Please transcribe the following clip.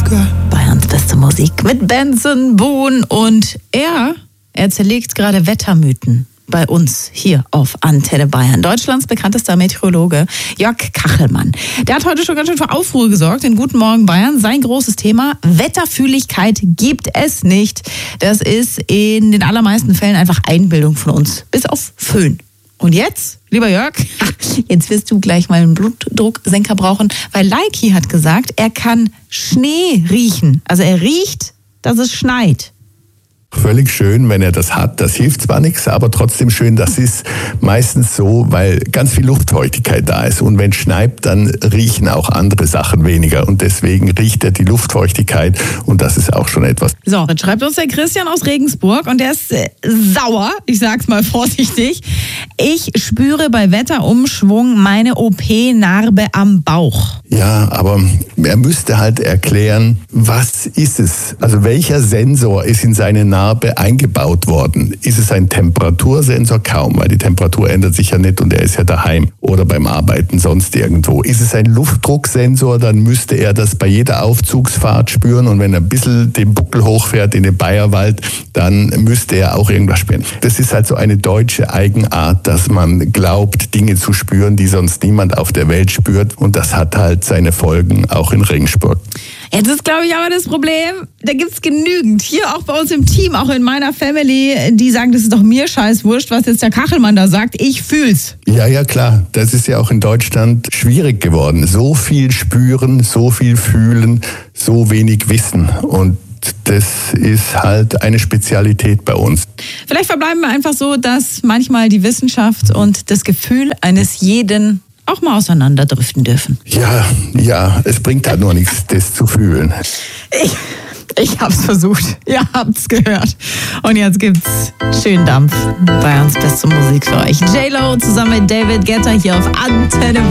Bayerns beste Musik mit Benson Boone und er zerlegt gerade Wettermythen bei uns hier auf Antenne Bayern. Deutschlands bekanntester Meteorologe Jörg Kachelmann. Der hat heute schon ganz schön für Aufruhr gesorgt in Guten Morgen Bayern. Sein großes Thema: Wetterfühligkeit gibt es nicht. Das ist in den allermeisten Fällen einfach Einbildung von uns, bis auf Föhn. Und jetzt, lieber Jörg, jetzt wirst du gleich mal einen Blutdrucksenker brauchen, weil Leiki hat gesagt, er kann Schnee riechen. Also er riecht, dass es schneit. Völlig schön, wenn er das hat. Das hilft zwar nichts, aber trotzdem schön. Das ist meistens so, weil ganz viel Luftfeuchtigkeit da ist. Und wenn es schneit, dann riechen auch andere Sachen weniger. Und deswegen riecht er die Luftfeuchtigkeit. Und das ist auch schon etwas. So, dann schreibt uns der Christian aus Regensburg. Und der ist sauer. Ich sag's mal vorsichtig. Ich spüre bei Wetterumschwung meine OP-Narbe am Bauch. Ja, aber er müsste halt erklären, was ist es? Also welcher Sensor ist in seine Narbe eingebaut worden? Ist es ein Temperatursensor? Kaum, weil die Temperatur ändert sich ja nicht und er ist ja daheim oder beim Arbeiten sonst irgendwo. Ist es ein Luftdrucksensor? Dann müsste er das bei jeder Aufzugsfahrt spüren und wenn er ein bisschen den Buckel hochfährt in den Bayerwald, dann müsste er auch irgendwas spüren. Das ist halt so eine deutsche Eigenart, dass man glaubt, Dinge zu spüren, die sonst niemand auf der Welt spürt, und das hat halt seine Folgen auch in Regensburg. Jetzt ist, glaube ich, aber das Problem, da gibt's genügend. Hier auch bei uns im Team, auch in meiner Family, die sagen, das ist doch mir scheißwurscht, was jetzt der Kachelmann da sagt. Ich fühl's. Ja, klar. Das ist ja auch in Deutschland schwierig geworden. So viel spüren, so viel fühlen, so wenig wissen. Und das ist halt eine Spezialität bei uns. Vielleicht verbleiben wir einfach so, dass manchmal die Wissenschaft und das Gefühl eines jeden auch mal auseinanderdriften dürfen. Ja, es bringt halt nur nichts, das zu fühlen. Ich hab's versucht. Ihr habt's gehört. Und jetzt gibt's schön Dampf. Bayerns beste Musik für euch. J-Lo zusammen mit David Guetta hier auf Antenne